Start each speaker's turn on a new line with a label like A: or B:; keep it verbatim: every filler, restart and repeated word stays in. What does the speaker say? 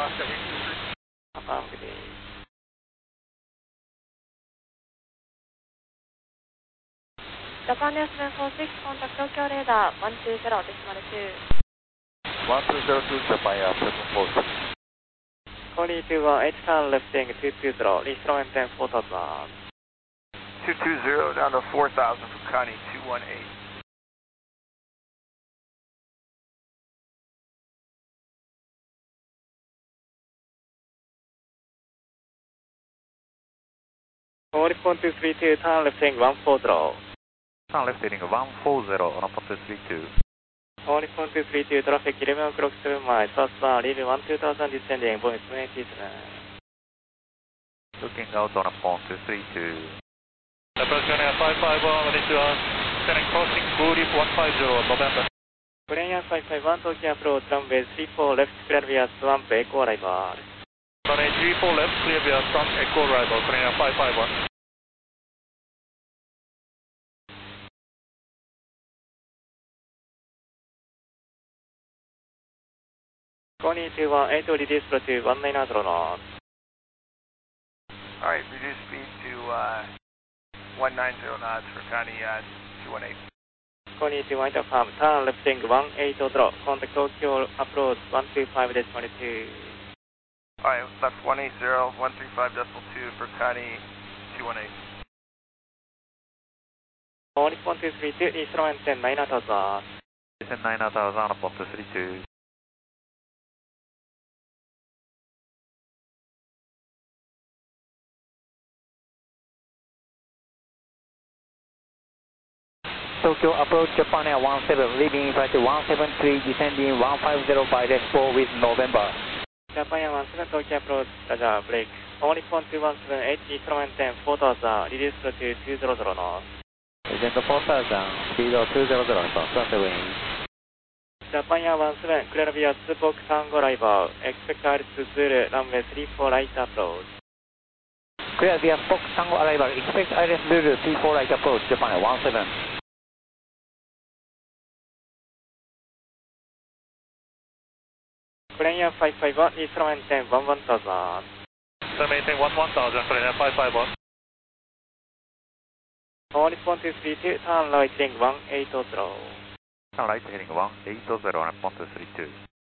A: Affirm, good day. Japan Air seven four six, contact Tokyo radar one two zero decimal two.
B: one two zero two, Japan Air seven four six.
A: Korea two one eight, turn left heading two two zero, Eastern and ten four thousand.
B: two two zero down to four thousand from Connie two one eight.
A: Korea one two three two, turn left heading one four zero.
B: Turn left heading one four zero on one two three two.
A: Korea one two three two, traffic eleven o'clock seven miles, southbound, leaving one two thousand descending, Boeing seven eighty-seven.
B: Looking out on a one two three two.
C: Approach Korea five five one, konnichiwa. Descending crossing Goolip one five zero, November.
A: Korea five five one, Tokyo approach, runway three four left, clear via Swamp, Echo arrival.
C: Runway three four left, clear via Swamp, Echo arrival, Korea five five one.
A: Korea two one eight, reduce flow to one nine zero knots.
B: Alright, reduce speed to uh, one nine zero knots for Connie uh, two one eight.
A: Korea two one eight, affirm, turn left heading one eight zero, contact Tokyo approach one two five decimal two.
B: Alright, left one eight zero, one three five decimal two for Connie two one eight.
A: Korea one two three two, Eastern and ten nine thousand.
B: Descend nine thousand on one two three two.
D: Tokyo approach Japan Air one seven, leaving flight one seven three, descending one five zero by left four with November.
A: Japan Air one seven, Tokyo approach, Raja, break. Only one two one seven eight, Eastern and ten four thousand, reduce flow to two hundred knots.
D: Agent four thousand, speed of two hundred knots, cross wind.
A: Japan Air one seven, clear via Tsubok Tango arrival, expect altitude Zulu, runway three four right approach.
D: Clear via Spock Tango arrival, expect I L S Zulu three four right approach, Japan Air one seven.
A: Korea five five one, Eastern and ten one one thousand.
C: So maintain one one thousand, Korea five five one.
A: Korea one two three two, turn right heading one eight zero.
B: Turn right heading one eight zero on one two three two.